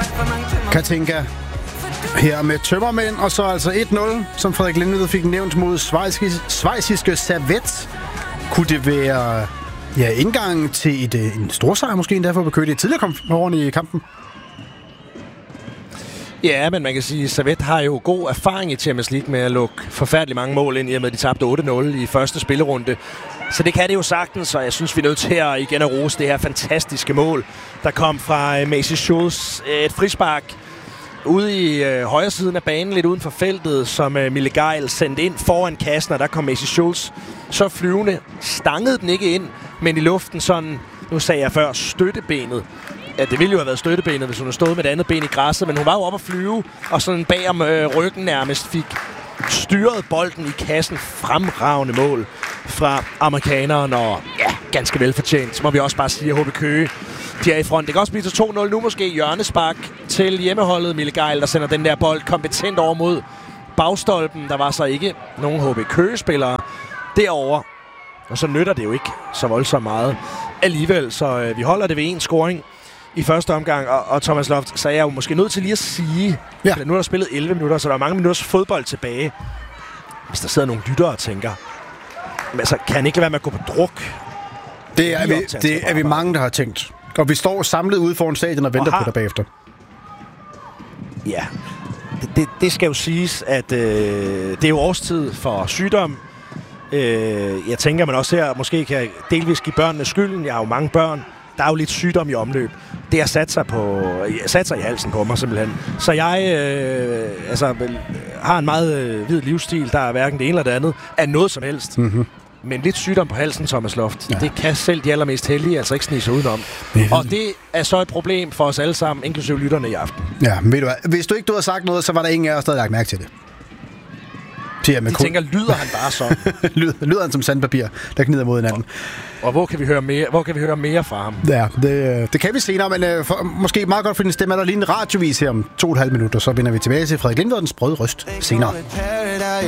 Katinka her med Tømmermænd, og så altså 1-0, som Frederik Lindved fik nævnt mod schweiziske Servette. Kunne det være indgangen til en storsejr måske endda for at bekøre det tidligere over i kampen? Ja, men man kan sige, at Servette har jo god erfaring i Champions League med at lukke forfærdeligt mange mål ind, i og med at de tabte 8-0 i første spillerunde. Så det kan det jo sagtens, og jeg synes, vi er nødt til at igen at rose det her fantastiske mål, der kom fra Macy Schulz. Et frispark ude i højre siden af banen, lidt uden for feltet, som Mille Geil sendte ind foran kassen, og der kom Macy Schulz så flyvende. Stangede den ikke ind, men i luften sådan, nu sagde jeg før, støttebenet. Ja, det ville jo have været støttebenet, hvis hun havde stået med det andet ben i græsset, men hun var jo oppe at flyve, og sådan bag om ryggen nærmest fik styret bolden i kassen. Fremragende mål fra amerikaneren, og ja, ganske velfortjent. Så må vi også bare sige, at HB Køge, de er i front. Det kan også blive til 2-0 nu måske. Hjørnespark til hjemmeholdet. Mille Geil, der sender den der bold kompetent over mod bagstolpen. Der var så ikke nogen HB Køge-spillere derovre. Og så nytter det jo ikke så voldsomt meget alligevel. Så vi holder det ved en scoring i første omgang. Og Thomas Loft, så er jeg jo måske nødt til lige at sige, at nu er der spillet 11 minutter, så der er mange minutters fodbold tilbage. Hvis der sidder nogle lyttere og tænker, men altså, kan han ikke være med at gå på druk? Det er vi mange, der har tænkt. Og vi står samlet ude foran stadion og venter på dig bagefter. Ja, det skal jo siges, at det er jo årstid for sygdom. Jeg tænker, man også her måske kan delvis give børnene skylden. Jeg har jo mange børn. Der er jo lidt sygdom i omløb. Det har sat sig i halsen på mig simpelthen. Så jeg har en meget hvid livsstil, der er hverken det ene eller det andet, af noget som helst. Mm-hmm. Men lidt sygdom på halsen, Thomas Loft, det kan selv de allermest heldige altså ikke snige sig udenom. Og det er så et problem for os alle sammen, inklusive lytterne i aften. Ja, ved du hvad? Hvis du ikke havde sagt noget, så var der ingen af os, der havde lagt mærke til det. De tænker, lyder han bare sådan? lyder han som sandpapir, der gnider mod hinanden. Og hvor kan vi høre mere fra ham? Ja, det kan vi senere, men måske meget godt finde en stemme. Er der lige en radiovis her om 2,5 minutter, så vender vi tilbage til Frederik Lindved og den sprøde røst senere.